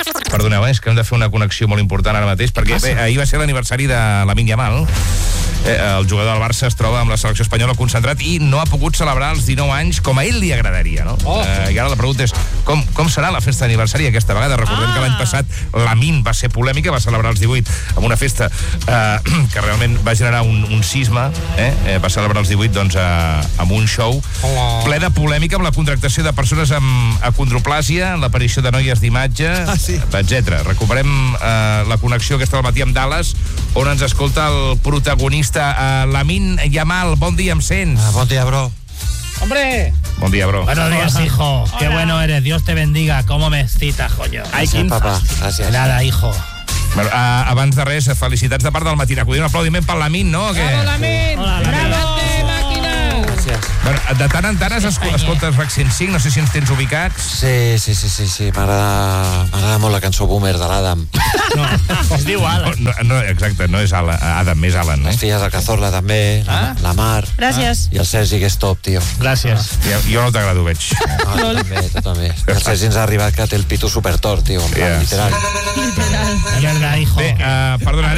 Perdoneu, és que hem de fer una connexió molt important ara mateix, perquè bé, ahir va ser l'aniversari de Lamine Yamal. El jugador del Barça es troba amb la selecció espanyola concentrat i no ha pogut celebrar els 19 anys com a ell li agradaria, no? I ara la pregunta és, com serà la festa d'aniversari aquesta vegada? Recordem que l'any passat Lamine va ser polèmica, va celebrar els 18 amb una festa que realment va generar un sisme, va celebrar els 18 doncs amb un show ple de polèmica, amb la contractació de persones amb acondroplàsia, l'aparició de noies d'imatge, etc. Recuperem la connexió aquesta del matí amb Dallas, on ens escolta el protagonista Lamine Yamal. Bon dia, em sents? Bon dia, bro. ¡Hombre! Bon dia, bro. Buenos días, hijo. Qué bueno eres. Dios te bendiga. ¿Cómo me excitas, coño? Gràcies, papa. Gràcies. Nada, hijo. Bueno, abans de res, felicitats de part del Matí Acudit. Un aplaudiment pel Lamine, no? Bravo, Lamine! Hola, Bravo! Gràcies. Bueno, de tant en tant escoltes RAC 105, no sé si ens tens ubicats. Sí. M'agrada molt la cançó Boomer de l'Adam. No, es diu Alan. No, exacte, no és Adam, és Alan. Les filles del Cazorla també, la Mar. Gràcies. I el Sergi, que és top, tio. Gràcies. Jo no t'agrado, veig. Tu també. El Sergi ens ha arribat que té el pito supertor, tio, en plan, literal. Es verdad, hijo. Bé, perdona,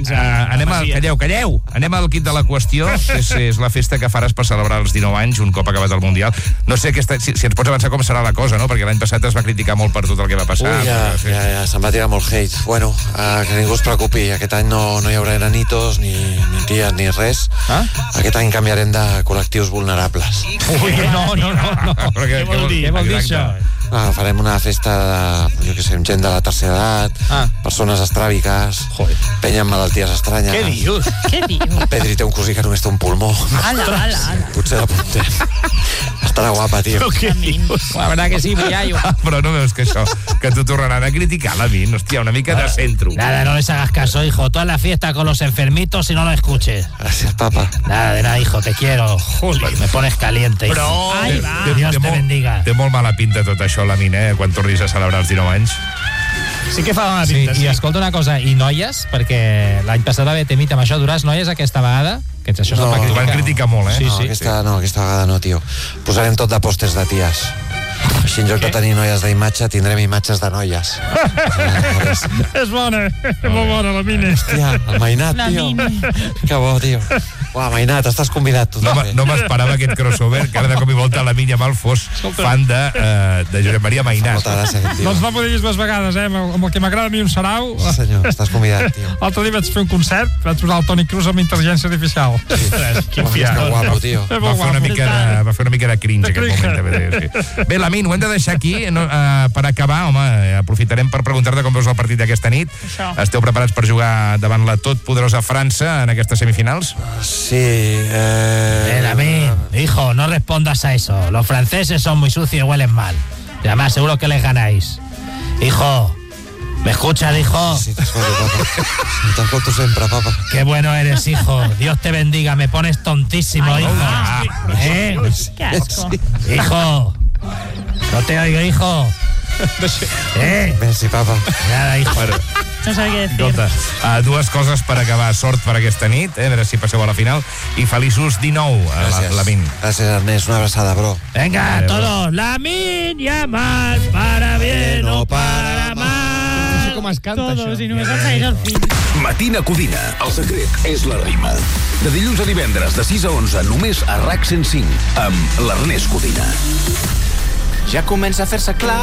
calleu. Anem al kit de la qüestió, que és la festa que faràs per celebrar els 19 anys, un cop acabat el Mundial. No sé si ens pots avançar com serà la cosa, no? Perquè l'any passat es va criticar molt per tot el que va passar. Ja, se'm va tirar molt hate. Bueno, que ningú es preocupi, aquest any no hi haurà nanitos, ni ties, ni res. Aquest any canviarem de col·lectius vulnerables. Ui, no. Què vol dir això? Farem una festa de, jo què sé, gent de la tercera edat, persones estràbiques, penya amb malalties estranyes. Què dius? El Pedri té un cosí que només té un pulmó. Ala. Potser l'apuntem. Estarà guapa, tio. La verdad que sí, Millayo. Però no veus que això, que t'ho tornaran a criticar, Lamine? Hòstia, una mica de centro. Nada, no les hagas caso, hijo. Tú en la fiesta con los enfermitos y no lo escuches. Gràcies, papa. Nada, de nada, hijo, te quiero. Me pones caliente, hijo. Ai, va. Dios te bendiga. Té molt mala pinta tot això, Lamine, quan tornis a celebrar els 19 anys. Sí que fa bona pinta, I escolta una cosa, i noies, perquè l'any passat va haver temit amb això, duràs noies aquesta vegada? Que això No, se'l T'ho van criticar molt, Sí. Aquesta vegada no, tio. Posarem tot de pòsters de ties. Així, en lloc de tenir noies d'imatge, tindrem imatges de noies. És bona, és molt bona, Lamine. Hòstia, el Mainat, tio. Que bo, tio. Uau, Mainat, estàs convidat, tu. No m'esperava aquest crossover, que ara de cop i volta Lamine Yamal fos fan de Josep Maria Mainat. Molta gràcia, aquest tio. Doncs l'ha poder vist dues vegades, amb el que m'agrada a mi un sarau. Sí, senyor, estàs convidat, tio. L'altre dia vaig fer un concert, vaig posar el Toni Cruz amb intel·ligència artificial. Quin Que guapo, tio. Va fer una mica de cringe aquest moment. També, sí. Bé, Lamine, ho hem de deixar aquí. Per acabar, home, aprofitarem per preguntar-te com veus el partit d'aquesta nit. Esteu preparats per jugar davant la totpoderosa França en aquestes semifinals? Sí, Lamine, hijo, no respondas a eso. Los franceses son muy sucios y huelen mal. Y además, seguro que les ganáis. Hijo, ¿me escuchas, hijo? Sí, t'escolto, papa. Sí, t'escolto sempre, papa. Qué bueno eres, hijo. Dios te bendiga. Me pones tontísimo, hijo. Qué asco. Hijo. No te oigo, hijo. Merci, papa. Nada, hijo. No sabe què decir. Escolta, dues coses per acabar. Sort per aquesta nit, a veure si passeu a la final. I feliços 19, Lamine. Gràcies, Ernest. Una abraçada, bro. Venga, todos. Lamine Yamal, para bien o para mal. No sé com es canta, Todos, això. i només el segueix el fill. Matina Codina. El secret és la rima. De dilluns a divendres, de 6 a 11, només a RAC 105, amb l'Ernest Codina. Ja comença a fer-se clar